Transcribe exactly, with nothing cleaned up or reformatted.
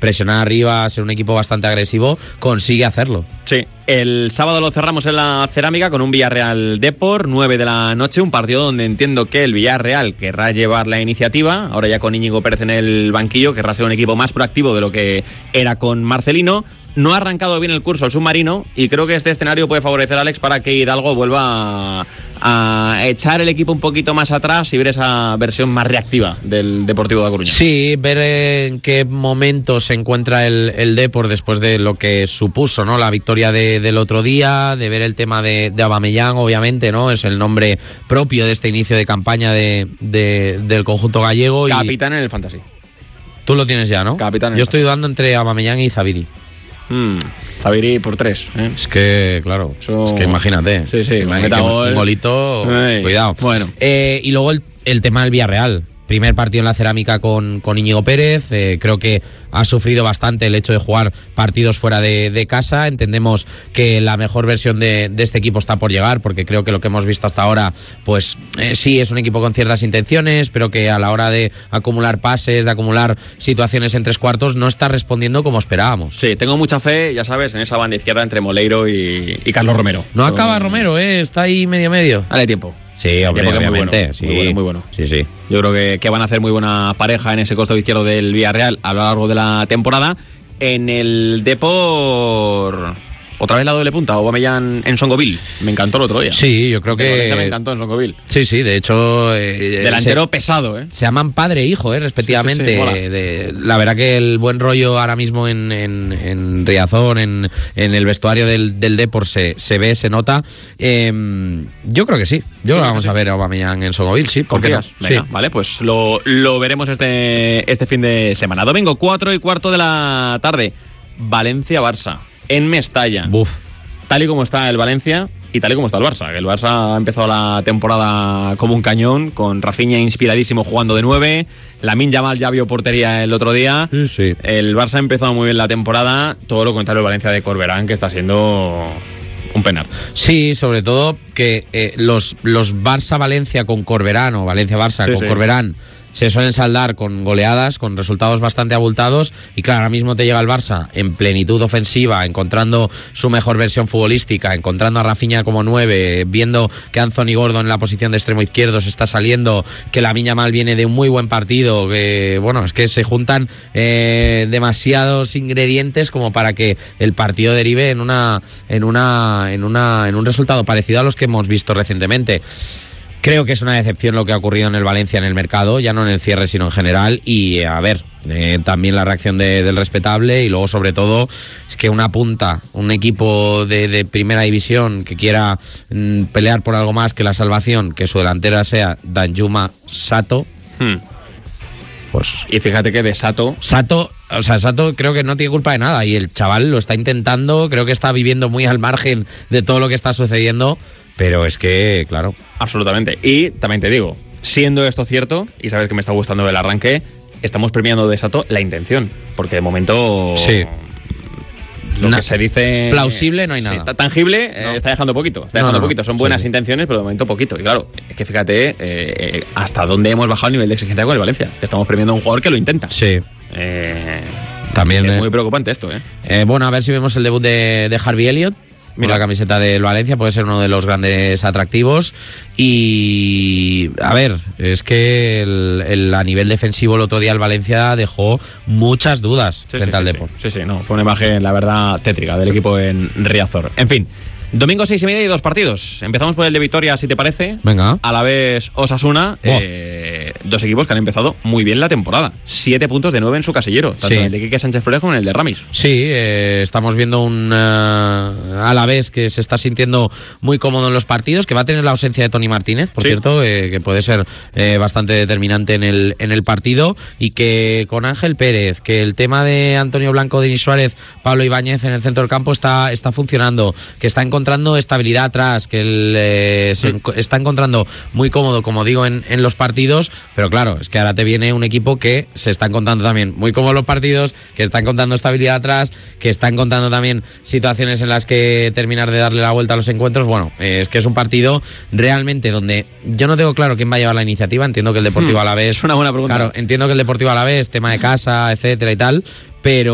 presionar arriba, ser un equipo bastante agresivo, consigue hacerlo. Sí, el sábado lo cerramos en la Cerámica con un Villarreal Depor, nueve de la noche, un partido donde entiendo que el Villarreal querrá llevar la iniciativa, ahora ya con Íñigo Pérez en el banquillo, querrá ser un equipo más proactivo de lo que era con Marcelino. No ha arrancado bien el curso el submarino y creo que este escenario puede favorecer a Alex para que Hidalgo vuelva a, a echar el equipo un poquito más atrás y ver esa versión más reactiva del Deportivo de A Coruña. Sí, ver en qué momento se encuentra el, el Depor después de lo que supuso, ¿no? La victoria de, del otro día, de ver el tema de, de Aubameyang, obviamente, ¿no? Es el nombre propio de este inicio de campaña de, de, del conjunto gallego. Capitán y... en el Fantasy. Tú lo tienes ya, ¿no? Capitán. Yo estoy dudando entre Aubameyang y Zabiri. Mm, Zabiri por tres, ¿eh? Es que, claro, Eso... es que imagínate. Sí, sí, imagínate gol. Un golito, Ay. cuidado. Bueno. Eh, y luego el, el tema del Villarreal. Primer partido en la Cerámica con, con Íñigo Pérez. Eh, creo que ha sufrido bastante el hecho de jugar partidos fuera de, de casa. Entendemos que la mejor versión de, de este equipo está por llegar, porque creo que lo que hemos visto hasta ahora, pues eh, sí, es un equipo con ciertas intenciones, pero que a la hora de acumular pases, de acumular situaciones en tres cuartos, no está respondiendo como esperábamos. Sí, tengo mucha fe, ya sabes, en esa banda izquierda entre Moleiro y, y Carlos Romero. No Pero, acaba Romero, ¿eh? Está ahí medio medio. Dale tiempo. Sí, hombre, obviamente. Muy bueno, sí. muy bueno, muy bueno. Sí, sí. Yo creo que, que van a hacer muy buena pareja en ese costado izquierdo del Villarreal a lo largo de la temporada. En el Depor... Otra vez la doble punta, Aubameyang en Songoville. Me encantó el otro día. Sí, yo creo que... Me encantó en Songoville. Sí, sí, de hecho... Eh, Delantero se, pesado, ¿eh? Se llaman padre e hijo, ¿eh? Respectivamente. Sí, sí, sí, de, la verdad que el buen rollo ahora mismo en, en, en Riazor, en, en el vestuario del, del Depor se, se ve, se nota. Eh, yo creo que sí. Yo lo vamos sí. a ver a Aubameyang en Songoville, sí. ¿Por qué no? Venga, sí. Vale, pues lo, lo veremos este, este fin de semana. Domingo, cuatro y cuarto de la tarde. Valencia-Barça. En Mestalla. Buf. Tal y como está el Valencia y tal y como está el Barça. El Barça ha empezado la temporada como un cañón, con Rafinha inspiradísimo jugando de nueve. Lamine Yamal ya vio portería el otro día. Sí, sí. El Barça ha empezado muy bien la temporada. Todo lo contrario el Valencia de Corberán, que está siendo un penar. Sí, sobre todo que eh, los, los Barça-Valencia con Corberán o Valencia-Barça sí, con sí. Corberán se suelen saldar con goleadas, con resultados bastante abultados, y claro, ahora mismo te llega el Barça en plenitud ofensiva, encontrando su mejor versión futbolística, encontrando a Rafinha como nueve, viendo que Anthony Gordon en la posición de extremo izquierdo se está saliendo, que Lamine Yamal viene de un muy buen partido, que bueno, es que se juntan eh, demasiados ingredientes como para que el partido derive en una, en una, en una, en un resultado parecido a los que hemos visto recientemente. Creo que es una decepción lo que ha ocurrido en el Valencia en el mercado, ya no en el cierre sino en general, y a ver, eh, también la reacción de, del respetable, y luego sobre todo es que una punta, un equipo de, de primera división que quiera mm, pelear por algo más que la salvación, que su delantera sea Danjuma Sato, hmm. pues y fíjate que de Sato... Sato, o sea, Sato creo que no tiene culpa de nada, y el chaval lo está intentando, creo que está viviendo muy al margen de todo lo que está sucediendo. Pero es que, claro. Absolutamente. Y también te digo, siendo esto cierto, y sabes que me está gustando el arranque, estamos premiando de Sato la intención. Porque de momento... Sí. Lo Na- que se dice... Plausible no hay nada. Sí, tangible no. eh, está dejando poquito. Está dejando no, no, poquito. Son buenas sí. intenciones, pero de momento poquito. Y claro, es que fíjate eh, eh, hasta dónde hemos bajado el nivel de exigencia con el Valencia. Estamos premiando a un jugador que lo intenta. Sí. Eh, También... Es eh, muy preocupante esto, ¿eh? eh bueno, a ver si vemos el debut de, de Harvey Elliott. Mira, la camiseta del Valencia puede ser uno de los grandes atractivos. Y a ver, es que el, el, a nivel defensivo el otro día el Valencia dejó muchas dudas sí, frente sí, al sí, Depor. Sí, sí, no, fue una imagen, la verdad, tétrica del equipo en Riazor. En fin, domingo seis y media y dos partidos. Empezamos por el de Vitoria, si te parece. Venga. A la vez Osasuna, eh, dos equipos que han empezado muy bien la temporada. Siete puntos de nueve en su casillero, tanto sí. en el de Quique Sánchez Flores como en el de Ramis. Sí, eh, estamos viendo un uh, Alavés que se está sintiendo muy cómodo en los partidos, que va a tener la ausencia de Toni Martínez, por sí. cierto, eh, que puede ser eh, bastante determinante en el, en el partido, y que con Ángel Pérez, que el tema de Antonio Blanco, Denis Suárez, Pablo Ibáñez en el centro del campo está, está funcionando, que está encontrando estabilidad atrás, que él eh, se enco- está encontrando muy cómodo, como digo, en, en los partidos, pero claro, es que ahora te viene un equipo que se está encontrando también muy cómodo en los partidos, que está encontrando estabilidad atrás, que está encontrando también situaciones en las que terminar de darle la vuelta a los encuentros. Bueno, eh, es que es un partido realmente donde yo no tengo claro quién va a llevar la iniciativa. Entiendo que el Deportivo hmm, Alavés... Es una buena pregunta. Claro, entiendo que el Deportivo Alavés, tema de casa, etcétera y tal, pero